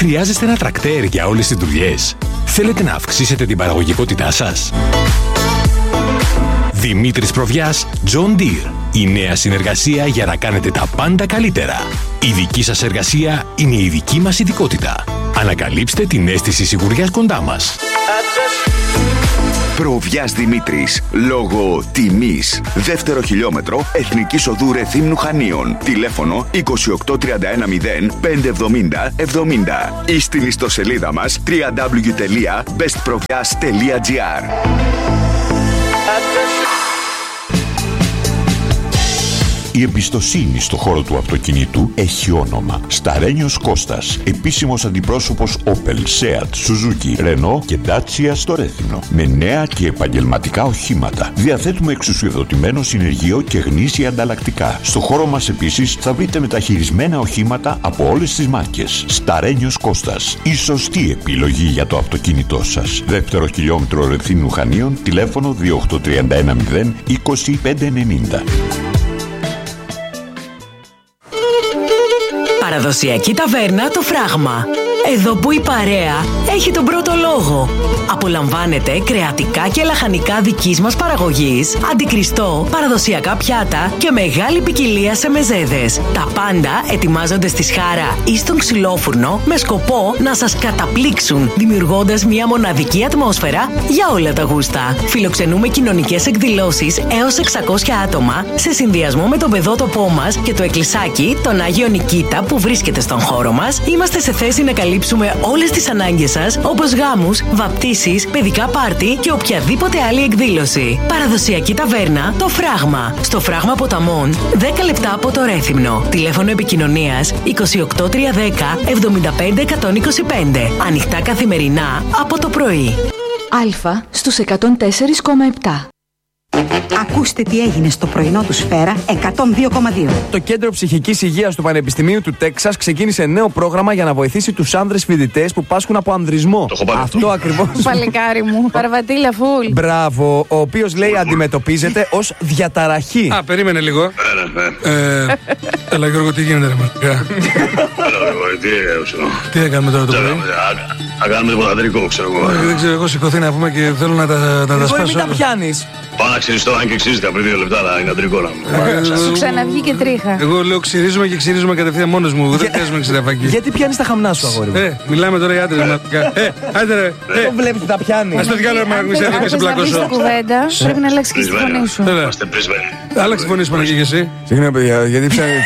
Χρειάζεστε ένα τρακτέρ για όλες τις δουλειές? Θέλετε να αυξήσετε την παραγωγικότητά σας? Δημήτρης Προβιάς, John Deere. Η νέα συνεργασία για να κάνετε τα πάντα καλύτερα. Η δική σας εργασία είναι η δική μας ειδικότητα. Ανακαλύψτε την αίσθηση σιγουριάς κοντά μας. Προβιάς Δημήτρης, λόγω τιμής. Δεύτερο χιλιόμετρο Εθνικής Οδού Ρεθύμνου Χανίων. Τηλέφωνο 28310 570 70 ή στην ιστοσελίδα μας www.bestprovias.gr. Η εμπιστοσύνη στο χώρο του αυτοκινήτου έχει όνομα. Σταρένιος Κώστας, επίσημος αντιπρόσωπος Opel, Seat, Suzuki, Renault και Dacia στο Ρέθυμνο. Με νέα και επαγγελματικά οχήματα. Διαθέτουμε εξουσιοδοτημένο συνεργείο και γνήσια ανταλλακτικά. Στο χώρο μας επίσης θα βρείτε μεταχειρισμένα οχήματα από όλες τις μάρκες. Σταρένιος Κώστας, η σωστή επιλογή για το αυτοκίνητό σας. Δεύτερο χιλιόμετρο Ρεθύμνου Χανίων, τηλέφωνο 28310 20590. Παραδοσιακή ταβέρνα Το Φράγμα. Εδώ που η παρέα έχει τον πρώτο λόγο. Απολαμβάνετε κρεατικά και λαχανικά δικής μας παραγωγής, αντικριστό, παραδοσιακά πιάτα και μεγάλη ποικιλία σε μεζέδες. Τα πάντα ετοιμάζονται στη σχάρα ή στον ξυλόφουρνο με σκοπό να σας καταπλήξουν, δημιουργώντας μια μοναδική ατμόσφαιρα για όλα τα γούστα. Φιλοξενούμε κοινωνικές εκδηλώσεις έως 600 άτομα σε συνδυασμό με τον παιδότοπό μας και το εκκλησάκι, τον Άγιο Νικήτα που βρίσκεται στον χώρο μας. Είμαστε σε θέση να καλύψουμε όλες τις ανάγκες σας, όπως γάμους, βαπτίσεις, παιδικά πάρτι και οποιαδήποτε άλλη εκδήλωση. Παραδοσιακή ταβέρνα Το Φράγμα. Στο Φράγμα Ποταμών, 10 λεπτά από το Ρέθυμνο. Τηλέφωνο επικοινωνίας 28310 75125. Ανοιχτά καθημερινά από το πρωί. Αλφα στους 104,7. Ακούστε τι έγινε στο πρωινό του Σφαίρα 102,2. Το Κέντρο Ψυχικής Υγείας του Πανεπιστημίου του Τέξας ξεκίνησε νέο πρόγραμμα για να βοηθήσει τους άνδρες φοιτητές που πάσχουν από ανδρισμό. Αυτό ακριβώς. Παλικάρι μου, παραβατήλα φουλ. Μπράβο, ο οποίος λέει αντιμετωπίζεται ως διαταραχή. Α, περίμενε λίγο. Έλα Γιώργο, τι γίνεται ρε μαλακά? Έλα τι έκανε? Τι έκαναμε τώρα το πρωί? Να κάνουμε το ποδατρικό, ξέρω εγώ. Δεν ξέρω, εγώ σηκωθεί να πούμε και θέλω να τα σπάσω. Μην τα πιάνεις. Πάω να ξυριστώ, αν και ξύριστα πριν 2 λεπτά, αλλά είναι αντρικό να μου. Σου ξαναβγήκε τρίχα. Εγώ λέω ξυρίζουμε και ξυρίζουμε κατευθείαν μόνος μου. Δεν χρειάζομαι ξηρεφάκι. Γιατί πιάνεις τα χαμνά σου, αγόρι μου? Μιλάμε τώρα για άντρες. Άντε ρε. Το βλέπεις τι τα πιάνει. Ας το διάλογο να μην σε εδώ και σε πλακώσω. Κουβέντα, πρέπει να αλλάξει και τη φωνή σου. Είμαστε πρισμένοι. Άλλαξε φωνή σου Παναγία και εσύ. Συγγνώμη παιδιά, γιατί πιάνεις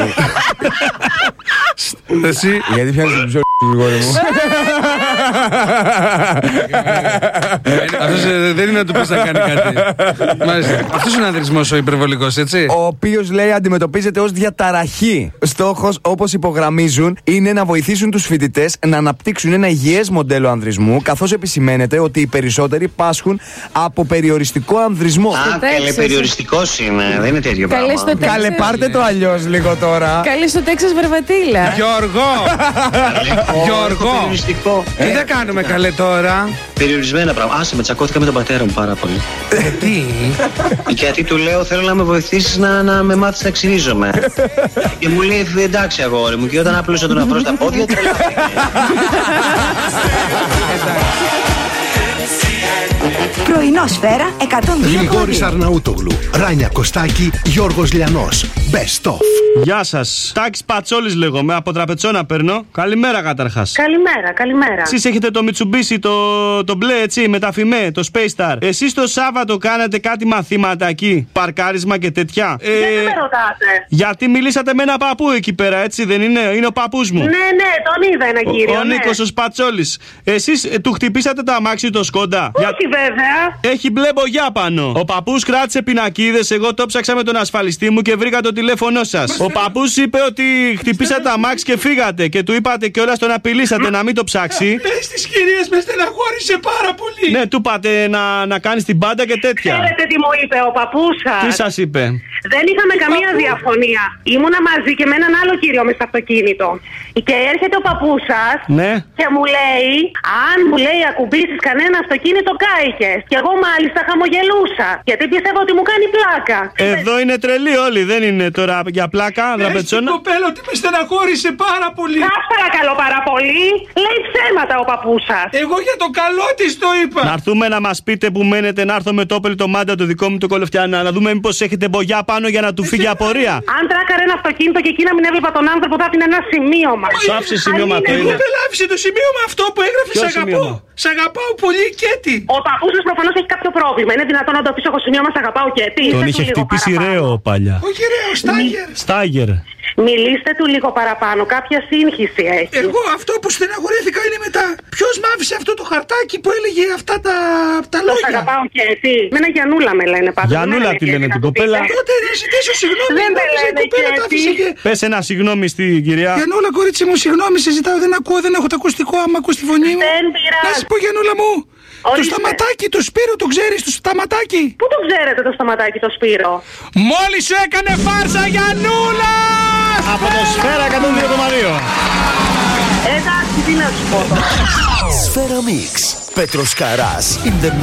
Εσύ. Γιατί πιάνεις την ψώλη του γόρι μου? Αυτός δεν είναι να του πεις να κάνει κάτι. Μάλιστα. Αυτός είναι ο ανδρισμός ο υπερβολικός, έτσι. Ο οποίος λέει αντιμετωπίζεται ως διαταραχή. Στόχος, όπως υπογραμμίζουν, είναι να βοηθήσουν τους φοιτητές να αναπτύξουν ένα υγιές μοντέλο ανδρισμού, καθώς επισημαίνεται ότι οι περισσότεροι πάσχουν από περιοριστικό ανδρισμό. Α, καλέ, περιοριστικός είναι, δεν είναι τέτοιο πράγμα. Καλέ, πάρτε το αλλιώς λίγο τώρα. Καλή στο Τέξας Βερβατήλα. Γιώργο! Γιώργο! Τι θα κάνουμε καλέ τώρα? Περιορισμένα πράγματα. Άσε, με τσακώθηκα με τον πατέρα μου πάρα πολύ. Τι? Γιατί του λέω θέλω να με βοηθήσεις να με μάθεις να ξυρίζομαι. Και μου λέει εντάξει αγόρι μου, και όταν άπλωσα τον αφρό στα πόδια τρελάθηκα. Πρωινό Σφαίρα 102,2. Γρηγόρης Αρναούτογλου, Ράνια Κωστάκη, Γιώργος Λιανός. Best of. Γεια σας. Τάκης Πατσόλης λέγομαι, από Τραπετσόνα παίρνω. Καλημέρα καταρχάς. Καλημέρα. Εσείς έχετε το Mitsubishi, το μπλε έτσι, με τα φημέ, το Space Star. Εσείς το Σάββατο κάνατε κάτι μαθήματα εκεί, παρκάρισμα και τέτοια. Γιατί με ρωτάτε? Γιατί μιλήσατε με ένα παππού εκεί πέρα, έτσι δεν είναι? Είναι ο παππούς μου. Ναι, τον είδα ένα κύριο. Ο Νίκος ο Σπατσόλης. Εσείς του χτυπήσατε το αμάξι το Σκόντα? Όχι βέβαια. Έχει μπλε μπογιά πάνω. Ο παππούς κράτησε πινακίδες, εγώ το ψάξα με τον ασφαλιστή μου και βρήκα το τηλέφωνό σας. Ο παππούς είπε ότι χτυπήσατε τα αμάξι και φύγατε και του είπατε κιόλας τον απειλήσατε να μην το ψάξει. Πες τις κυρίες, με στεναχώρησε πάρα πολύ. Ναι, του είπατε να κάνεις την πάντα και τέτοια. Ξέρετε τι μου είπε ο παππούς σας? Τι σας είπε? Δεν είχαμε καμία διαφωνία. Ήμουνα μαζί και με έναν άλλο κύριο μες στο αυτοκίνητο. Και έρχεται ο παππούς σας, ναι, και μου λέει, αν μου λέει ακουμπήσεις κανένα αυτοκίνητο το κάηκες. Και εγώ μάλιστα χαμογελούσα. Γιατί πιστεύω ότι μου κάνει πλάκα. Εδώ είναι τρελοί όλοι, δεν είναι τώρα για πλάκα, δραπετσόνα. Η κοπέλα ότι με στεναχώρησε πάρα πολύ. Σας παρακαλώ πάρα πολύ. Λέει ψέματα ο παππούς σας. Εγώ για το καλό της το είπα. Να έρθουμε να μας πείτε που μένετε, να έρθω με το όπελ το μάντα το δικό μου το Κολοφτιάνα. Να δούμε μήπως έχετε μπογιά πάνω για να του φύγει απορία. Αν τράκαρε ένα αυτοκίνητο και εκεί να μην έβλεπα τον άνθρωπο, θα άφηνε ένα σημείωμα. Σου άφησε σημείωμα το Η είδε. κοπέλα άφησε το σημείωμα αυτό που έγραφε σ' αγαπώ. Σ' αγαπάω πολύ και τι. Ο παππούς σας προφανώς έχει κάποιο πρόβλημα. Είναι δυνατόν να το αφήσω εγώ σημείωμα σ' αγαπάω και τι. Τον είχε χτυπήσει ρέο παλιά. Όχι ρέο, Στάγερ. Στάγερ. Μιλήστε του λίγο παραπάνω, κάποια σύγχυση έχει. Εγώ αυτό που στεναχωρήθηκα είναι μετά. Ποιος μ' άφησε αυτό το χαρτάκι που έλεγε αυτά τα λόγια. Σ' αγαπάω και τι. Με ένα Γιανούλα με λένε πάντα. Γιανούλα τη λένε την κοπέλα. Τότε να ζητήσω συγγνώμη. Δεν με λένε και τι. Πες ένα συγγνώμη στην κυρία. Γιανούλα, κορίτσι μου, συγγνώμη, σε ζητάω, δεν ακούω, δεν έχω το ακουστικό. Άμα ακούς τη φωνή μου. Δεν πειράζει. Να σου πω, Γιανούλα μου. Το σταματάκι, το Σπύρο, το ξέρεις, το σταματάκι. Πού το ξέρετε το σταματάκι, το Σπύρο? Μόλις σου έκανε φάρσα, Γιανούλα! Από το Σφαίρα 102,2. Εντάξει, τι να σου πω τώρα. Σφαίρα Μίξ. Πέτρος Καράς in the mix.